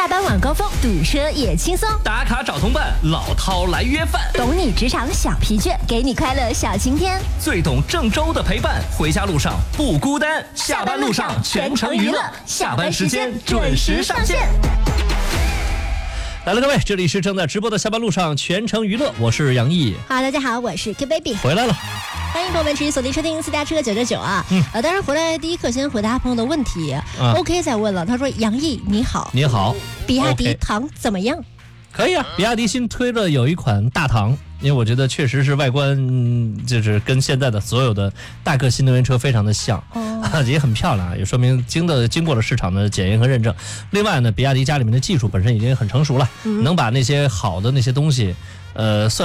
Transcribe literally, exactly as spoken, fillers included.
下班晚高峰堵车也轻松， 打卡找同伴，老饕来约饭， 懂你职场小疲倦，给你快乐小晴天， 最懂郑州的陪伴，回家路上不孤单，下班路上全程娱乐，下班时间准时上线。来了，各位，这里是正在直播的下班路上全程娱乐，我是杨毅。 哈，大家好，我是 K Baby， 回来了。 欢迎朋友们持续锁定收听私家车九九九啊。嗯，呃，当然回来第一课先回答朋友的问题。嗯、OK， 再问了，他说杨毅你好， 你好， 比亚迪唐怎么样？ 可以啊，比亚迪新推了有一款大唐，因为我觉得确实是外观、嗯、就是跟现在的所有的大个新能源车非常的像，哦、也很漂亮，也说明经的经过了市场的检验和认证。另外呢，比亚迪家里面的技术本身已经很成熟了，嗯、能把那些好的那些东西，呃，算。